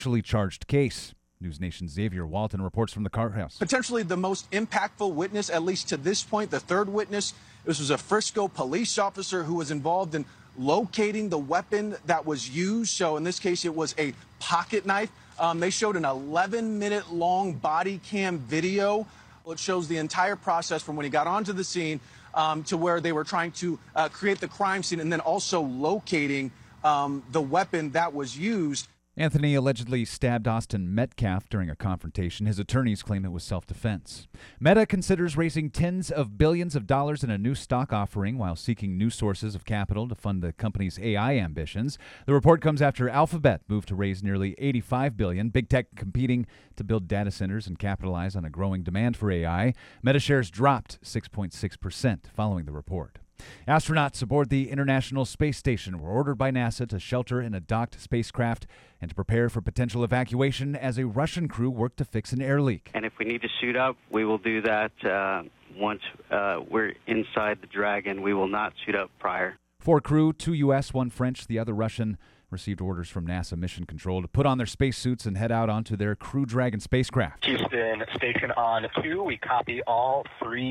Actually charged case. News Nation's Xavier Walton reports from the courthouse. Potentially the most impactful witness, at least to this point, the third witness. This was a Frisco police officer who was involved in locating the weapon that was used. So in this case, it was a pocket knife. They showed an 11-minute long body cam video. It shows the entire process from when he got onto the scene to where they were trying to create the crime scene and then also locating the weapon that was used. Anthony allegedly stabbed Austin Metcalf during a confrontation. His attorneys claim it was self-defense. Meta considers raising tens of billions of dollars in a new stock offering while seeking new sources of capital to fund the company's AI ambitions. The report comes after Alphabet moved to raise nearly $85 billion. Big tech competing to build data centers and capitalize on a growing demand for AI. Meta shares dropped 6.6% following the report. Astronauts aboard the International Space Station were ordered by NASA to shelter in a docked spacecraft and to prepare for potential evacuation as a Russian crew worked to fix an air leak. And if we need to suit up, we will do that once we're inside the Dragon. We will not suit up prior. 4 crew, 2 U.S., 1 French, the other Russian, received orders from NASA Mission Control to put on their spacesuits and head out onto their Crew Dragon spacecraft. Houston, station on 2. We copy all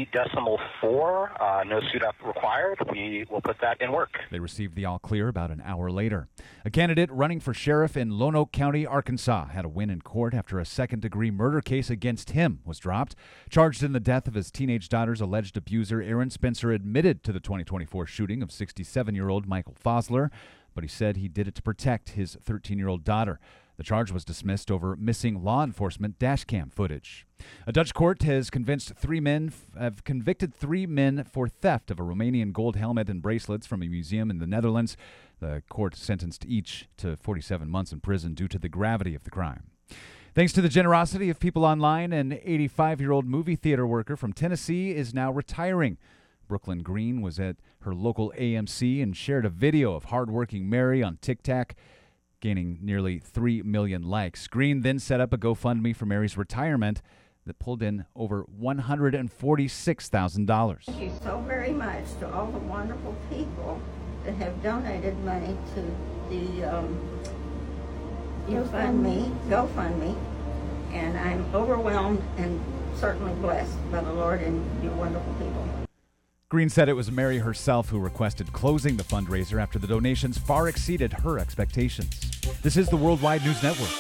3.4. No suit up required. We will put that in work. They received the all clear about an hour later. A candidate running for sheriff in Lonoke County, Arkansas, had a win in court after a second-degree murder case against him was dropped. Charged in the death of his teenage daughter's alleged abuser, Aaron Spencer admitted to the 2024 shooting of 67-year-old Michael Fosler, but he said he did it to protect his 13-year-old daughter. The charge was dismissed over missing law enforcement dashcam footage. A Dutch court has convicted 3 men for theft of a Romanian gold helmet and bracelets from a museum in the Netherlands. The court sentenced each to 47 months in prison due to the gravity of the crime. Thanks to the generosity of people online, an 85-year-old movie theater worker from Tennessee is now retiring. Brooklyn Green was at her local AMC and shared a video of hardworking Mary on TikTok, gaining nearly 3 million likes. Green then set up a GoFundMe for Mary's retirement that pulled in over $146,000. Thank you so very much to all the wonderful people that have donated money to the GoFundMe, and I'm overwhelmed and certainly blessed by the Lord and you wonderful people. Green said it was Mary herself who requested closing the fundraiser after the donations far exceeded her expectations. This is the Worldwide News Network.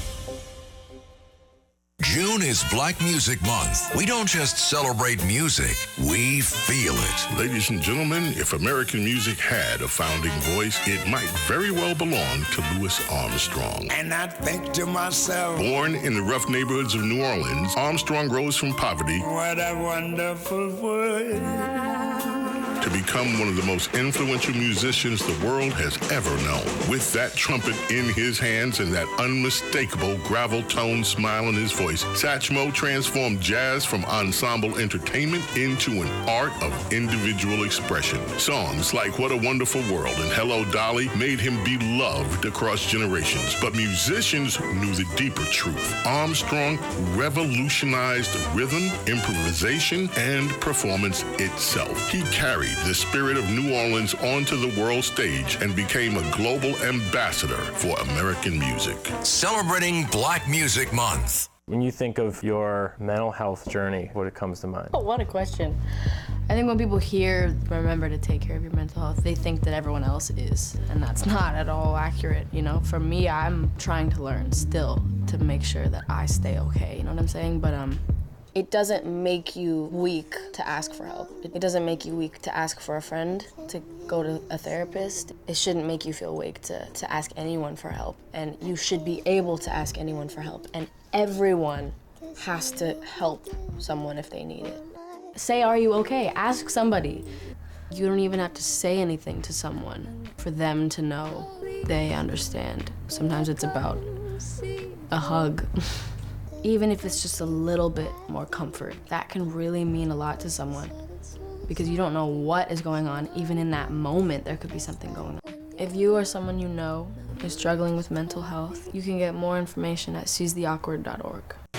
June is Black Music Month. We don't just celebrate music, we feel it. Ladies and gentlemen, if American music had a founding voice, it might very well belong to Louis Armstrong. And I think to myself, born in the rough neighborhoods of New Orleans, Armstrong rose from poverty what a wonderful world. To become one of the most influential musicians the world has ever known. With that trumpet in his hands and that unmistakable gravel tone smile in his voice, Satchmo transformed jazz from ensemble entertainment into an art of individual expression. Songs like What a Wonderful World and Hello Dolly made him beloved across generations. But musicians knew the deeper truth. Armstrong revolutionized rhythm, improvisation, and performance itself. He carried the spirit of New Orleans onto the world stage and became a global ambassador for American music. Celebrating Black Music Month. When you think of your mental health journey, what comes to mind? Oh, what a question. I think when people hear, remember to take care of your mental health, they think that everyone else is, and that's not at all accurate, you know? For me, I'm trying to learn still to make sure that I stay okay, you know what I'm saying? But it doesn't make you weak to ask for help. It doesn't make you weak to ask for a friend, to go to a therapist. It shouldn't make you feel weak to ask anyone for help. And you should be able to ask anyone for help. And everyone has to help someone if they need it. Say, are you okay? Ask somebody. You don't even have to say anything to someone for them to know they understand. Sometimes it's about a hug. Even if it's just a little bit more comfort, that can really mean a lot to someone because you don't know what is going on. Even in that moment, there could be something going on. If you or someone you know is struggling with mental health, you can get more information at seizetheawkward.org.